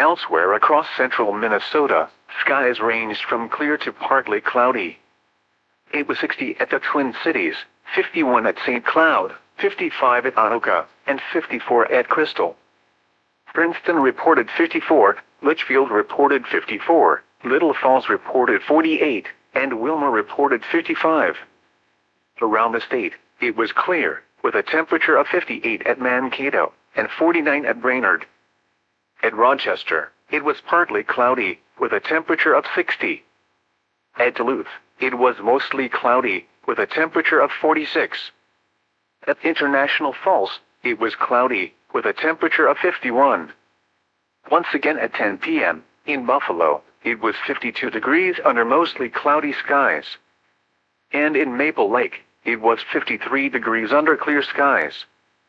Elsewhere across central Minnesota, skies ranged from clear to partly cloudy. It was 60 at the Twin Cities, 51 at St. Cloud, 55 at Anoka, and 54 at Crystal. Princeton reported 54, Litchfield reported 54, Little Falls reported 48, and Wilmer reported 55. Around the state, it was clear, with a temperature of 58 at Mankato, and 49 at Brainerd. At Rochester, it was partly cloudy, with a temperature of 60. At Duluth, it was mostly cloudy, with a temperature of 46. At International Falls, it was cloudy, with a temperature of 51. Once again at 10 p.m., in Buffalo, it was 52 degrees under mostly cloudy skies. And in Maple Lake, it was 53 degrees under clear skies.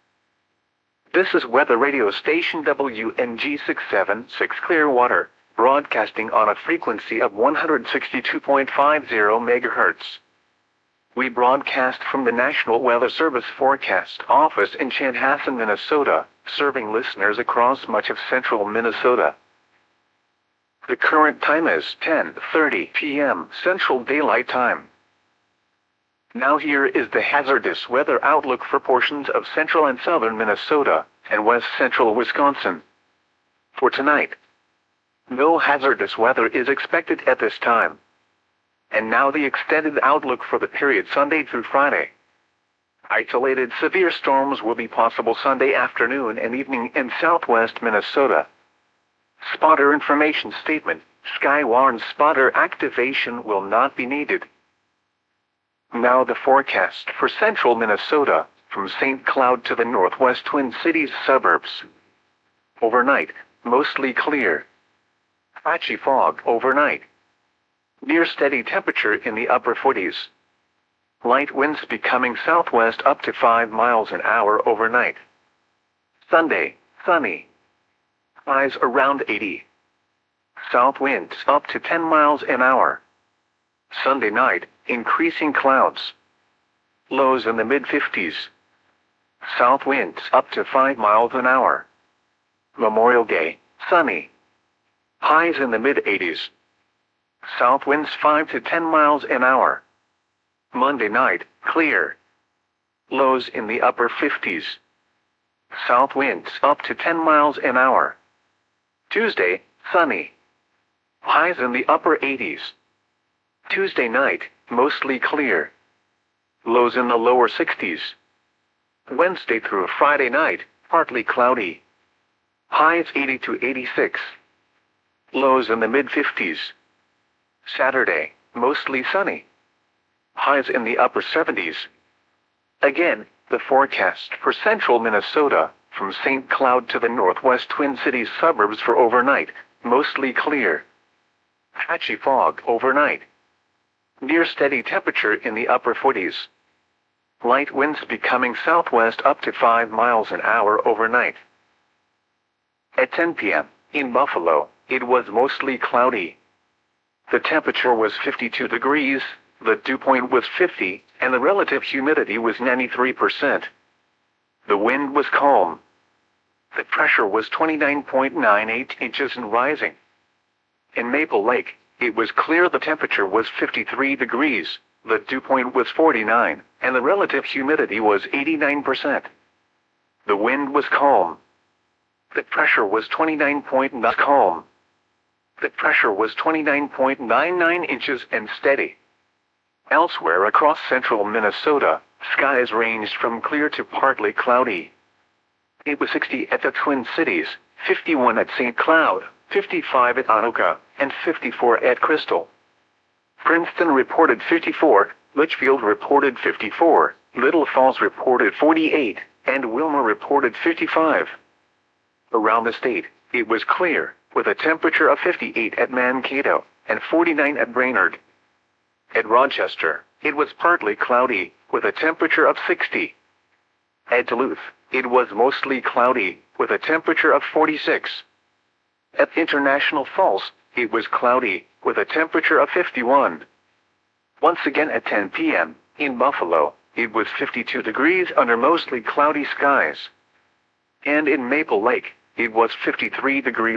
This is weather radio station WNG 676 Clearwater, broadcasting on a frequency of 162.50 MHz. We broadcast from the National Weather Service Forecast Office in Chanhassen, Minnesota, serving listeners across much of central Minnesota. The current time is 10:30 p.m. Central Daylight Time. Now here is the hazardous weather outlook for portions of central and southern Minnesota and west central Wisconsin. For tonight, no hazardous weather is expected at this time. And now the extended outlook for the period Sunday through Friday. Isolated severe storms will be possible Sunday afternoon and evening in southwest Minnesota. Spotter information statement: Sky warns spotter activation will not be needed. Now the forecast for central Minnesota, from St. Cloud to the northwest Twin Cities suburbs. Overnight, mostly clear. Patchy fog overnight. Near steady temperature in the upper 40s. Light winds becoming southwest up to 5 miles an hour overnight. Sunday, sunny. Highs around 80. South winds up to 10 miles an hour. Sunday night, increasing clouds. Lows in the mid-50s. South winds up to 5 miles an hour. Memorial Day, sunny. Highs in the mid-80s. South winds 5 to 10 miles an hour. Monday night, clear. Lows in the upper 50s. South winds up to 10 miles an hour. Tuesday, sunny. Highs in the upper 80s. Tuesday night, mostly clear. Lows in the lower 60s. Wednesday through Friday night, partly cloudy. Highs 80 to 86. Lows in the mid-50s. Saturday, mostly sunny. Highs in the upper 70s. Again, the forecast for central Minnesota, from St. Cloud to the northwest Twin Cities suburbs for overnight, mostly clear. Patchy fog overnight. Near steady temperature in the upper 40s. Light winds becoming southwest up to 5 miles an hour overnight. At 10 p.m., in Buffalo, it was mostly cloudy. The temperature was 52 degrees, the dew point was 50, and the relative humidity was 93%. The wind was calm. The pressure was 29.98 inches and rising. In Maple Lake, it was clear the temperature was 53 degrees, the dew point was 49, and the relative humidity was 89%. The wind was calm. The pressure was 29.9 calm. The pressure was 29.99 inches and steady. Elsewhere across central Minnesota, skies ranged from clear to partly cloudy. It was 60 at the Twin Cities, 51 at St. Cloud, 55 at Anoka, and 54 at Crystal. Princeton reported 54, Litchfield reported 54, Little Falls reported 48, and Wilmer reported 55. Around the state, it was clear, with a temperature of 58 at Mankato, and 49 at Brainerd. At Rochester, it was partly cloudy, with a temperature of 60. At Duluth, it was mostly cloudy, with a temperature of 46. At International Falls, it was cloudy, with a temperature of 51. Once again at 10 p.m., in Buffalo, it was 52 degrees under mostly cloudy skies. And in Maple Lake, it was 53 degrees